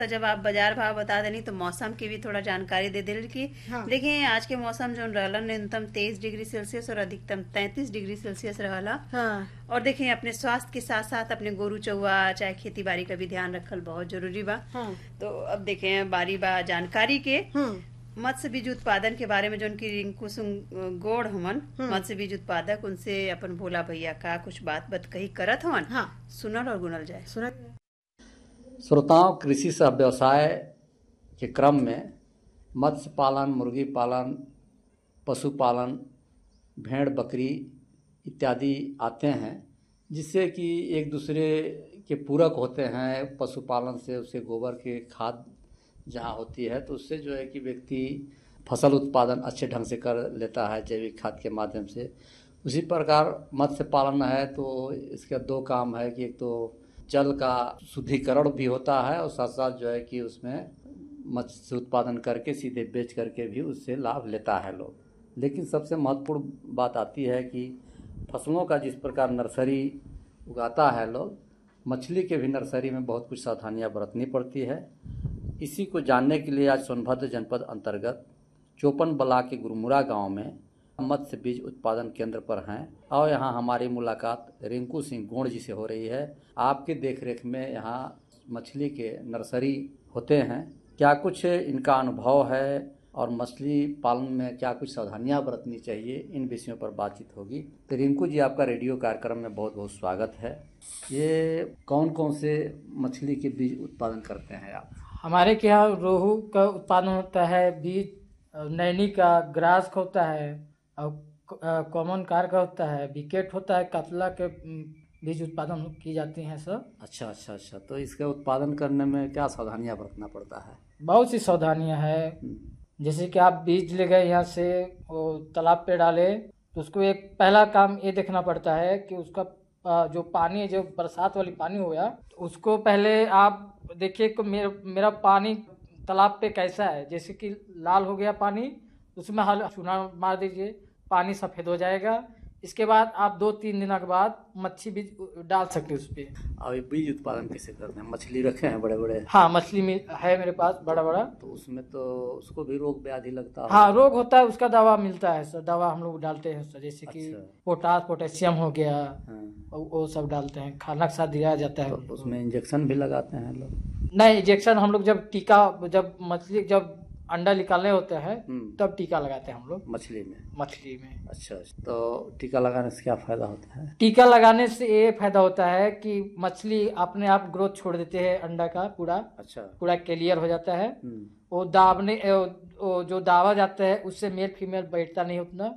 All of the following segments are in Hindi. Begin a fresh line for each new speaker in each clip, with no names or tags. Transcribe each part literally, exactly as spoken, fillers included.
तो जब आप बाजार भाव बता देनी तो मौसम की भी थोड़ा जानकारी दे दिल की।
हाँ।
देखिए आज के मौसम जो रहला न्यूनतम तेईस डिग्री सेल्सियस और अधिकतम तैंतीस डिग्री सेल्सियस रहला।
हाँ।
और देखिए अपने स्वास्थ्य के साथ साथ अपने गोरू चौवा चाहे खेती बाड़ी का भी ध्यान रखल बहुत जरूरी बा।
हाँ।
तो अब देखें बारी बा जानकारी के
हम्म।
मत्स्य बीज उत्पादन के बारे में जो उनकी रिंकू सुंग गोड़ हमन मत्स्य बीज उत्पादक उनसे अपन भोला भैया का कुछ बात बत कही करत हवन।
हाँ।
सुनल और गुनल जाए।
सुना।
श्रोताओं, कृषि सह व्यवसाय के क्रम में मत्स्य पालन, मुर्गी पालन, पशुपालन, भेड़ बकरी इत्यादि आते हैं, जिससे कि एक दूसरे के पूरक होते हैं। पशुपालन से उससे गोबर के खाद जहाँ होती है तो उससे जो है कि व्यक्ति फसल उत्पादन अच्छे ढंग से कर लेता है जैविक खाद के माध्यम से। उसी प्रकार मत्स्य पालन है तो इसके दो काम है कि एक तो जल का शुद्धिकरण भी होता है और साथ साथ जो है कि उसमें मत्स्य उत्पादन करके सीधे बेच करके भी उससे लाभ लेता है लोग। लेकिन सबसे महत्वपूर्ण बात आती है कि फसलों का जिस प्रकार नर्सरी उगाता है लोग, मछली के भी नर्सरी में बहुत कुछ सावधानियां बरतनी पड़ती है। इसी को जानने के लिए आज सोनभद्र जनपद अंतर्गत चौपन बला के गुरमुरा गांव में मत्स्य बीज उत्पादन केंद्र पर हैं और यहाँ हमारी मुलाकात रिंकू सिंह गोड़ जी से हो रही है। आपके देखरेख में यहाँ मछली के नर्सरी होते हैं, क्या कुछ इनका अनुभव है और मछली पालन में क्या कुछ सावधानियां बरतनी चाहिए, इन विषयों पर बातचीत होगी। तो रिंकू जी, आपका रेडियो कार्यक्रम में बहुत बहुत स्वागत है। ये कौन कौन से मछली के बीज उत्पादन करते हैं आप?
हमारे के यहाँ रोहू का उत्पादन होता है, बीज नैनी का, ग्रास का होता है और कॉमन कार का होता है, विकेट होता है, कतला के बीज उत्पादन की जाती हैं सब।
अच्छा अच्छा अच्छा तो इसके उत्पादन करने में क्या सावधानियां बरतना पड़ता है?
बहुत सी सावधानियां हैं। जैसे कि आप बीज ले गए यहाँ से, वो तालाब पे डाले तो उसको एक पहला काम ये देखना पड़ता है कि उसका जो पानी, जो बरसात वाली पानी हो गया, उसको पहले आप देखिए कि मेरा मेरा पानी तालाब पे कैसा है। जैसे कि लाल हो गया पानी, उसमें हल चूना मार दीजिए, पानी सफ़ेद हो जाएगा। इसके बाद आप दो तीन दिन के बाद मच्छी बीज डाल सकते हैं उस पर।
और ये बीज उत्पादन कैसे करते हैं? मछली रखे हैं बड़े बड़े?
हाँ, मछली में है मेरे पास बड़ा बड़ा।
तो उसमें तो उसको भी रोग व्याधि लगता है?
हाँ, रोग होता है, उसका दवा मिलता है सर। दवा हम लोग डालते हैं सर, जैसे कि
अच्छा।
पोटास पोटेशियम हो गया।
हाँ।
वो सब डालते हैं, खाना के साथ दिया जाता है।
तो उसमें इंजेक्शन भी लगाते हैं लोग?
नहीं, इंजेक्शन हम लोग जब टीका, जब मछली जब अंडा निकालने होते हैं तब टीका लगाते हैं हम लोग
मछली में।
मछली में
अच्छा, तो टीका लगाने से क्या फायदा होता है?
टीका लगाने से ये फायदा होता है कि मछली अपने आप ग्रोथ छोड़ देते हैं, अंडा का पूरा। अच्छा। पूरा क्लियर हो जाता है। वो दाबने वो जो दावा जाता है उससे मेल फीमेल बैठता नहीं उतना।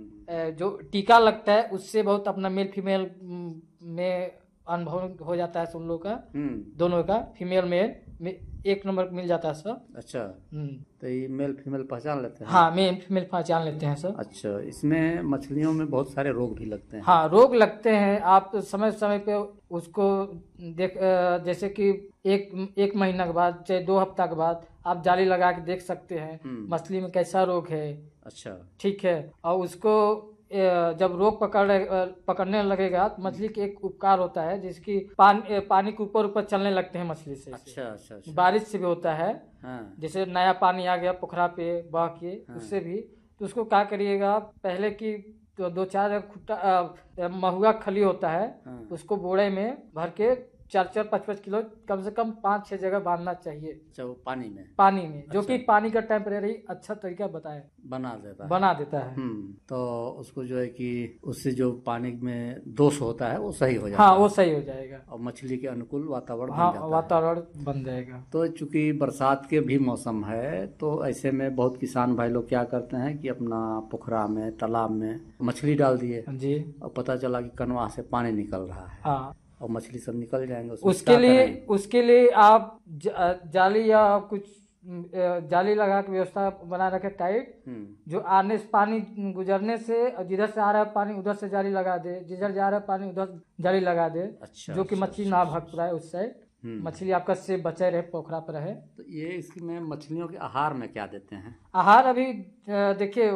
जो टीका लगता है उससे बहुत अपना मेल फीमेल में अनुभव हो जाता है सब लोग का, दोनों का, फीमेल मेल एक नंबर मिल जाता है सर।
अच्छा, तो ये मेल फीमेल पहचान लेते हैं?
हाँ, मेल फीमेल पहचान लेते हैं सर।
अच्छा, इसमें मछलियों में बहुत सारे रोग भी लगते हैं?
हाँ, रोग लगते हैं। आप समय समय पे उसको देख, जैसे कि एक एक महीना के बाद चाहे दो हफ्ता के बाद आप जाली लगा के देख सकते हैं मछली में कैसा रोग है।
अच्छा, ठीक
है। और उसको जब रोग पकड़ पकड़ने लगेगा तो मछली के एक उपकार होता है, जिसकी पानी पानी के ऊपर ऊपर चलने लगते हैं मछली से।
अच्छा अच्छा, अच्छा।
बारिश से भी होता है।
हाँ।
जैसे नया पानी आ गया पोखरा पे बह के, हाँ। उससे भी तो उसको क्या करिएगा, पहले की तो दो चार खुट्टा महुआ खली होता है, हाँ। उसको बोड़े में भर के चार चार पाँच पाँच किलो कम से कम पाँच छह जगह बांधना चाहिए।
अच्छा, वो पानी में
पानी में जो
अच्छा।
कि पानी का टेम्परेरी अच्छा तरीका बताए
बना देता है
बना देता है।
तो उसको जो है कि उससे जो पानी में दोष होता है वो सही हो जाएगा।
हाँ, वो सही हो जाएगा
और मछली के अनुकूल वातावरण
हाँ,
बन जाता
वातावरण बन जाएगा।
तो चूंकि बरसात के भी मौसम है तो ऐसे में बहुत किसान भाई लोग क्या करते हैं कि अपना पोखरा में, तालाब में मछली डाल दिए जी, और पता चला कि कनवा से पानी निकल रहा है। हाँ, और मछली सब निकल जाएंगे।
उसके लिए उसके लिए आप जाली या कुछ जाली लगा के व्यवस्था बना रखे टाइट, जो आने से पानी गुजरने से, जिधर से आ रहा है पानी उधर से जाली लगा दे, जिधर जा रहा है पानी उधर जाली लगा दे। अच्छा, जो कि अच्छा, मछली अच्छा, ना भाग पाए उस साइड, मछली आपका से बचे रहे, पोखरा पर रहे।
तो ये इसमें मछलियों के आहार में क्या देते हैं?
आहार अभी देखिए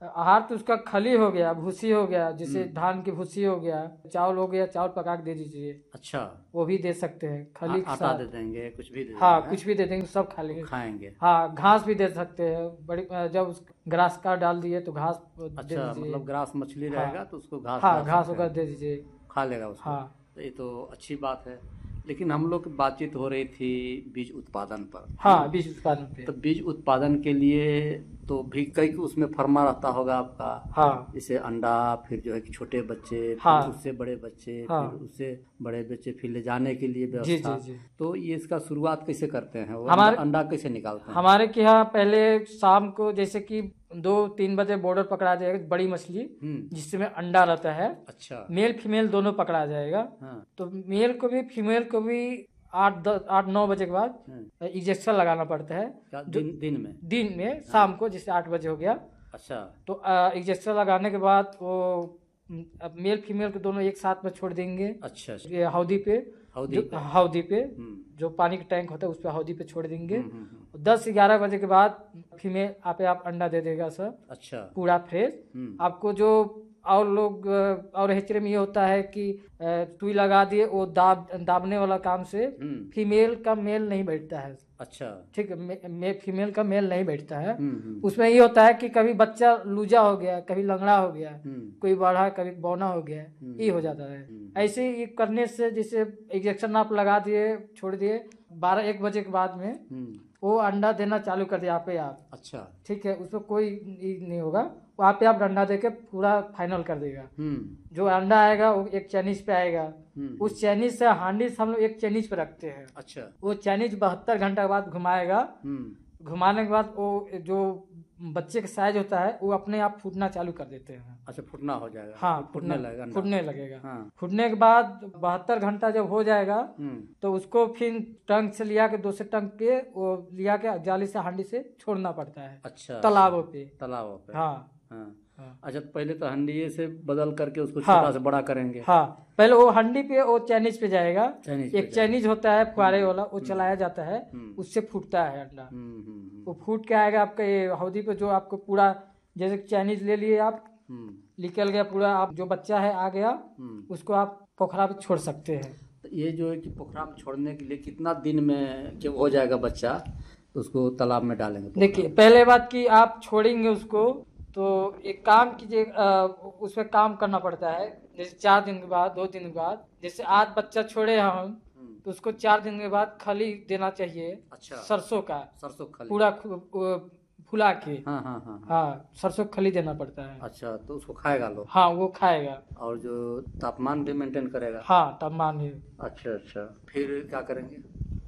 आहार तो उसका खली हो गया, भूसी हो गया, जैसे धान की भूसी हो गया, चावल हो गया, चावल पका के दे दीजिए।
अच्छा,
वो भी दे सकते हैं खली के
आटा
साथ।
दे देंगे, कुछ भी दे
हाँ,
देंगे,
कुछ भी दे देंगे, सब खा लेंगे,
खाएंगे।
हाँ, घास भी दे सकते हैं, बड़ी जब उस ग्रास का डाल दिए तो घास दे
अच्छा,
दीजिए।
मतलब ग्रास मछली
हाँ,
रहेगा तो उसको घास
हाँ,
डाल
घास
सकते
वगैरह
हैं,
दे दीजिए।
खा लेगा उसको।
हाँ,
तो ये तो अच्छी बात है। लेकिन हम लोग की बातचीत हो रही थी बीज उत्पादन पर।
हाँ, बीज उत्पादन पे।
तो बीज उत्पादन के लिए तो भी कई उसमें फर्मा रहता होगा आपका।
हाँ,
जैसे अंडा, फिर जो है कि छोटे बच्चे,
हाँ,
फिर उससे बड़े बच्चे,
हाँ,
फिर उससे बड़े बच्चे, फिर ले जाने के लिए
जी
व्यवस्था।
जी जी।
तो ये इसका शुरुआत कैसे करते हैं, वो
हमारे
अंडा, अंडा कैसे निकालते हैं?
हमारे के यहाँ पहले शाम को जैसे कि दो तीन बजे बॉर्डर पकड़ा जाएगा, बड़ी मछली
हम्म,
जिसमें अंडा रहता है।
अच्छा,
मेल फीमेल दोनों पकड़ा जाएगा।
हाँ,
तो मेल को भी फीमेल को भी आठ दस आठ नौ बजे के बाद
हाँ।
इंजेक्शन लगाना पड़ता है।
क्या दिन दिन में?
दिन में, शाम को जैसे आठ बजे हो गया
अच्छा,
तो इंजेक्शन लगाने के बाद वो म, अब मेल फीमेल को दोनों एक साथ में छोड़ देंगे।
अच्छा, अच्छा।
ये हौदी पे,
हौदी
जो
पे?
हौदी पे
हम्म,
जो पानी का टैंक होता है उस पर हौदी पे छोड़ देंगे।
हम्म, हम्म, हम्म।
दस ग्यारह बजे के बाद फीमेल आपे आप अंडा दे देगा सर,
अच्छा,
पूरा फ्रेश।
हम्म,
आपको जो और लोग अ, और हेचरे में ये होता है कि अ, सुई लगा दिए, वो दाब दाबने वाला काम से
हम्म,
फीमेल का मेल नहीं बैठता है।
अच्छा,
ठीक है, मे, मे, फीमेल का मेल नहीं बैठता है।
हम्म, हम्म,
उसमें ये होता है कि कभी बच्चा लूजा हो गया, कभी लंगड़ा हो गया,
हम्म,
कोई बड़ा कभी बौना हो गया,
हम्म,
ये हो जाता है।
हम्म,
ऐसे ही करने से जैसे इंजेक्शन आप लगा दिए, छोड़ दिए, बारह एक बजे के बाद में
हम्म,
वो अंडा देना चालू कर दिया आप पे आप।
अच्छा,
ठीक है, उसमें कोई ये नहीं होगा, वहाँ पे आप अंडा दे के पूरा फाइनल कर देगा।
हम्म,
जो अंडा आएगा वो एक चाइनीज पे आएगा।
हम्म,
उस चाइनीज से हांडी से हम लोग एक चाइनीज पे रखते हैं।
अच्छा,
वो चाइनीज बहत्तर घंटा के बाद घुमाएगा।
हम्म,
घुमाने के बाद वो जो बच्चे का साइज होता है वो अपने आप फूटना चालू कर देते हैं।
अच्छा, फुटना हो जाएगा।
हाँ,
फुटने
फूटना
लगेगा अंडा।
फूटने लगेगा।
हाँ,
फूटने के बाद बहत्तर घंटा जब हो जाएगा
हम्म,
तो उसको फिर टंक से लिया के दूसरे टंक के वो लिया के जाली से हांडी से छोड़ना पड़ता है
अच्छा,
तालाबों पे।
तालाबों पे।
हाँ,
हाँ,
हाँ,
अच्छा, तो पहले तो हंडिये से बदल करके उसको
हाँ,
छोटा से बड़ा करेंगे।
हाँ, पहले वो हंडी पे वो चाइनीज पे जाएगा।
चाइनीज पे
एक चाइनीज होता है फुआरे वाला, वो
हम्म,
चलाया जाता है,
हम्म,
उससे फूटता है अंडा।
हम्म, हम्म,
वो फूट के आएगा आपका ये हौदी पे, जो आपको पूरा जैसे चाइनीज ले लिए आप,
हम्म,
निकल गया पूरा, आप जो बच्चा है आ गया,
हम्म।
उसको आप पोखरा पे छोड़ सकते हैं।
तो ये जो है कि पोखरा में छोड़ने के लिए कितना दिन में जब हो जाएगा बच्चा तो उसको तालाब में डालेंगे? पोखरा
देखिए,
में।
पहले बात कि आप छोड़ेंगे उसको तो एक काम कीजिए, अ, उसमें काम करना पड़ता है। जैसे चार दिन के बाद, दो दिन के बाद, जैसे आज बच्चा छोड़े हम
हम्म,
तो उसको चार दिन के बाद खली देना चाहिए।
अच्छा,
सरसों का
सरसों खली।
पूरा खु- वो फुला के।
हाँ, हाँ, हाँ, हाँ।
हाँ, सरसों खली देना पड़ता है।
अच्छा, तो उसको खाएगा लोग?
हाँ, वो खाएगा।
और जो तापमान भी मेंटेन करेगा?
हाँ, तब मानिए।
अच्छा, अच्छा, फिर क्या करेंगे?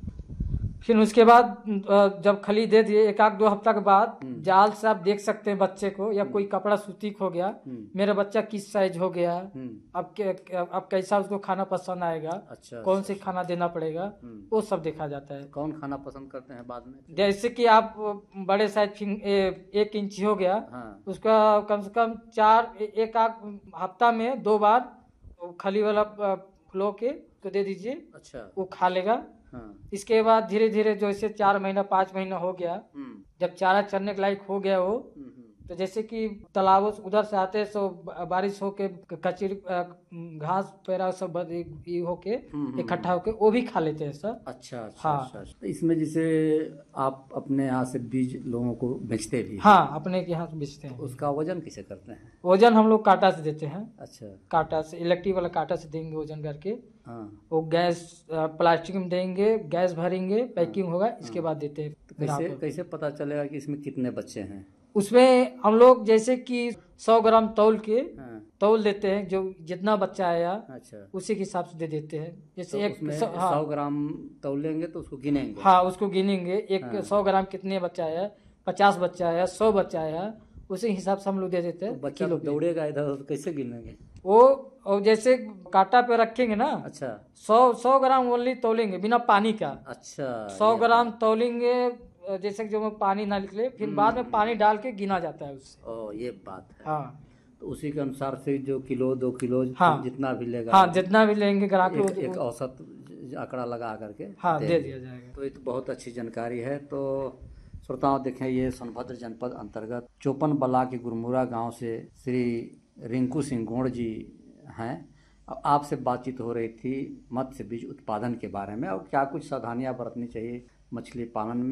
फिर उसके बाद अ, जब खली दे दिए, एक आध दो हफ्ता के बाद
हम्म,
जाल से आप देख सकते हैं बच्चे को, या कोई कपड़ा सूती खो गया,
हम्म,
मेरा बच्चा किस साइज हो गया,
हम्म,
अब के- अब कैसा उसको खाना पसंद आएगा,
अच्छा,
कौन
अच्छा,
से खाना देना पड़ेगा,
हम्म।
वो सब देखा जाता है।
कौन खाना पसंद करते हैं बाद में?
जैसे कि आप बड़े साइज फिंग- ए- एक इंची हो गया,
हाँ,
उसका कम से कम चार ए- एक आध हफ्ता में दो बार वो खली वाला अ, फुलो के तो दे दीजिए,
अच्छा,
वो खा लेगा।
हाँ,
इसके बाद धीरे धीरे जैसे चार महीना पाँच महीना हो गया,
हम्म,
जब चारा चरने के लायक हो गया वो,
हम्म, हम्म,
तो जैसे कि तालाबों से उधर से आते सो ब- बारिश होके कचरी अ, घास पैरा सब बद- ये होके
हम्म, हम्म,
इकट्ठा होके वो भी खा लेते हैं सर।
अच्छा, अच्छा,
हाँ।
अच्छा, अच्छा। तो इसमें जैसे आप अपने यहाँ से बीज लोगों को बेचते भी हैं,
हाँ, अपने के यहाँ से बेचते हैं।
उसका वजन कैसे करते हैं?
वजन हम लोग कांटा से देते हैं।
अच्छा,
कांटा से, इलेक्ट्रिक वाला कांटा से देंगे वजन करके।
हाँ,
वो गैस अ, प्लास्टिक में देंगे, गैस भरेंगे, पैकिंग होगा, इसके बाद देते हैं
कैसे
ग्राहक को।
कैसे पता चलेगा कि इसमें कितने बच्चे हैं?
उसमें हम लोग जैसे कि सौ ग्राम तौल के
हाँ,
तौल देते हैं, जो जितना बच्चा आया
अच्छा,
उसी के हिसाब से दे देते हैं।
तो
जैसे एक
उसमें
सौ, हाँ,
सौ ग्राम तौलेंगे तो उसको गिनेंगे?
हाँ, उसको गिनेंगे, एक
हाँ।
सौ ग्राम कितने बच्चा आया, पचास बच्चा आया, सौ बच्चा आया, उसी हिसाब से हम लोग दे देते
तो
हैं
बच्चा
किलो
तो
पे।
दौड़ेगा इधर उधर, कैसे गिनेंगे?
वो और जैसे कांटा पे रखेंगे ना,
अच्छा,
सौ सौ ग्राम ओनली तौलेंगे बिना पानी का।
अच्छा,
सौ
ये
ग्राम तौलेंगे, अ, जैसे कि जो में पानी ना निकले, फिर बाद में पानी डाल के गिना जाता है उससे।
ओ, ये बात है।
हाँ,
तो उसी के अनुसार से जो किलो दो किलो
हाँ।
जितना भी लेगा,
हाँ, जितना भी लेंगे ग्राहक
एक,
को,
एक औसत आंकड़ा लगा करके
हाँ,
देंगे।
दे दिया जाएगा।
तो ये तो बहुत अच्छी जानकारी है। तो श्रोताओं देखें, ये सोनभद्र जनपद अंतर्गत चौपन बला के गुरमुरा गांव से श्री रिंकू सिंह गोंड जी हैं। अब आपसे बातचीत हो रही थी मत्स्य बीज उत्पादन के बारे में और क्या कुछ सावधानियां बरतनी चाहिए मछली पालन में।